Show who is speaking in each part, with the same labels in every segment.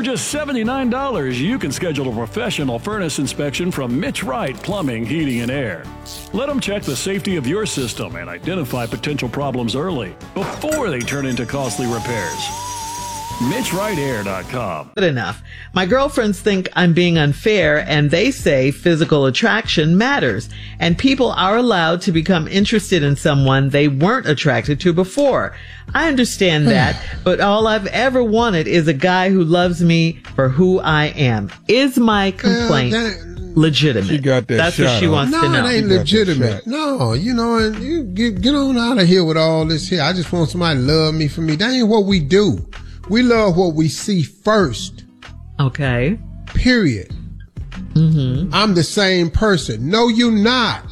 Speaker 1: For just $79, you can schedule a professional furnace inspection from Mitch Wright Plumbing, Heating, and Air. Let them check the safety of your system and identify potential problems early before they turn into costly repairs. MitchWrightAir.com.
Speaker 2: Good enough. My girlfriends think I'm being unfair, and they say physical attraction matters, and people are allowed to become interested in someone they weren't attracted to before. I understand that, but all I've ever wanted is a guy who loves me for who I am. Is my complaint legitimate?
Speaker 3: She got that.
Speaker 2: That's
Speaker 3: shot
Speaker 2: what she
Speaker 3: on.
Speaker 2: wants to know.
Speaker 4: No, it ain't legitimate. No, you know, and you get on out of here with all this here. I just want somebody to love me for me. That ain't what we do. We love what we see first.
Speaker 2: Okay.
Speaker 4: Period. Mm-hmm. I'm the same person. No, you're not.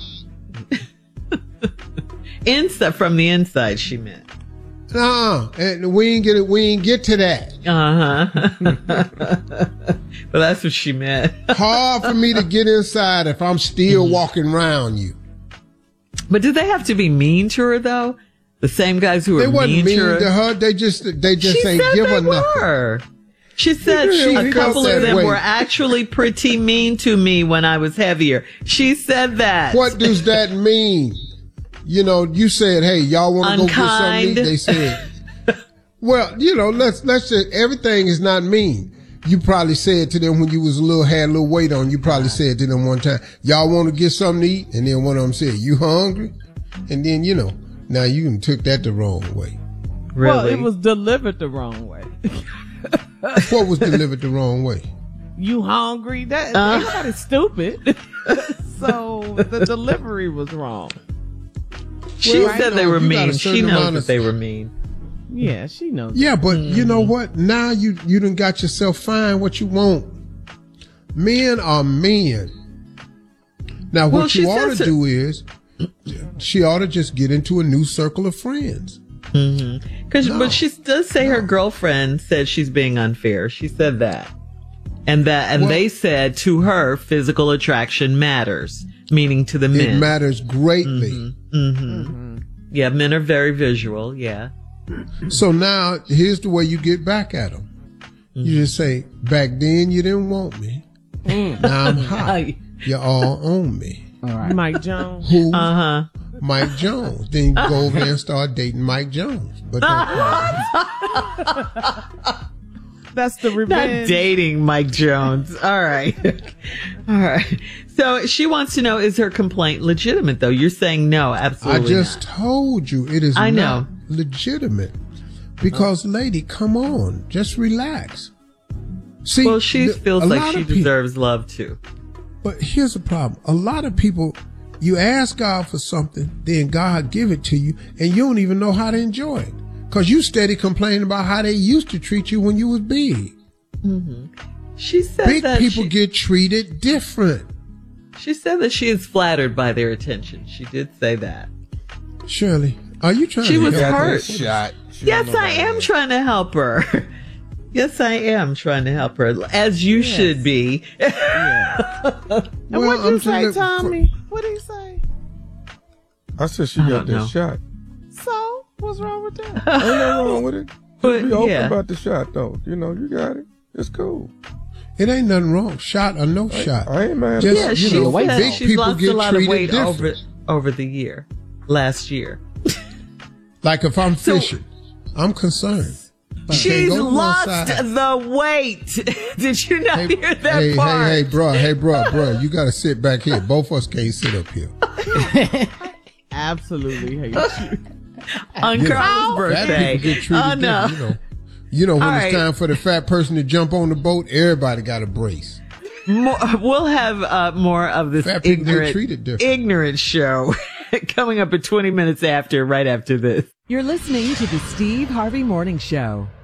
Speaker 2: Inside, from the inside, she meant.
Speaker 4: And we ain't get to that.
Speaker 2: Well, that's what she meant.
Speaker 4: Hard for me to get inside if I'm still walking around you.
Speaker 2: But do they have to be mean to her though? The same guys who
Speaker 4: They
Speaker 2: were
Speaker 4: wasn't
Speaker 2: mean to her.
Speaker 4: They just
Speaker 2: She
Speaker 4: ain't
Speaker 2: said
Speaker 4: give
Speaker 2: they
Speaker 4: her nothing.
Speaker 2: were. She said a couple of them were actually pretty mean to me when I was heavier. She said that.
Speaker 4: What does that mean? You know, you said, "Hey, y'all want to go get something to eat?" They said, "Well, you know, let's just everything is not mean." You probably said to them when you was had a little weight on. You probably said to them one time, "Y'all want to get something to eat?" And then one of them said, "You hungry?" And then now you took that the wrong way.
Speaker 2: Really?
Speaker 5: Well, it was delivered the wrong way.
Speaker 4: What was delivered the wrong way?
Speaker 5: You hungry? That everybody's stupid. So the delivery was wrong.
Speaker 2: She said they were mean. She knows that they were mean.
Speaker 5: Yeah, she knows.
Speaker 4: Yeah, but you know what? Now you done got yourself find what you want. Men are men. Now what you ought to do is she ought to just get into a new circle of friends.
Speaker 2: Mm-hmm. But she does say her girlfriend said she's being unfair. She said that. And they said to her physical attraction matters, meaning to the men.
Speaker 4: It matters greatly.
Speaker 2: Mm-hmm. Mm-hmm. Yeah, men are very visual. Yeah.
Speaker 4: So now here's the way you get back at them. You just say, back then you didn't want me. Now I'm hot. You're all on me.
Speaker 5: All right. Mike Jones.
Speaker 4: Who? Mike Jones. Then you go over there and start dating Mike Jones. But
Speaker 5: that's the revenge.
Speaker 2: Not dating Mike Jones. All right. All right. So she wants to know, is her complaint legitimate, though? You're saying no, absolutely
Speaker 4: I just told you it is not legitimate. Because, lady, come on. Just relax. See,
Speaker 2: well, she feels like she deserves love, too.
Speaker 4: But here's the problem. A lot of people, you ask God for something, then God give it to you, and you don't even know how to enjoy it. Because you steady complaining about how they used to treat you when you was big.
Speaker 2: Mm-hmm. She said
Speaker 4: big people get treated different.
Speaker 2: She said that she is flattered by their attention. She did say that.
Speaker 4: Shirley, are you trying
Speaker 2: to help her?
Speaker 3: She was hurt. Shot.
Speaker 2: Yes, I am trying to help her. Yes, I am trying to help her, as you should be.
Speaker 5: And what did you say, Tommy? What did he say?
Speaker 3: I said she got that shot.
Speaker 5: So, what's wrong with that?
Speaker 3: Ain't nothing wrong with it.
Speaker 2: But,
Speaker 3: be open about the shot, though. You know, you got it. It's cool.
Speaker 4: It ain't nothing wrong. Shot or no shot.
Speaker 3: I ain't mad.
Speaker 2: Just, she said
Speaker 4: big
Speaker 2: she's
Speaker 4: people
Speaker 2: lost
Speaker 4: get
Speaker 2: a lot of weight
Speaker 4: different.
Speaker 2: over the last year.
Speaker 4: Like if I'm fishing, I'm concerned.
Speaker 2: She's lost the weight. Did you not hear that part?
Speaker 4: Hey, bro, you got to sit back here. Both of us can't sit up here.
Speaker 5: Absolutely hate you.
Speaker 2: On Carl's birthday.
Speaker 4: Fat people get treated different, You know when it's time for the fat person to jump on the boat, everybody got a brace.
Speaker 2: We'll have more of this ignorant show coming up at 20 minutes after, right after this.
Speaker 6: You're listening to the Steve Harvey Morning Show.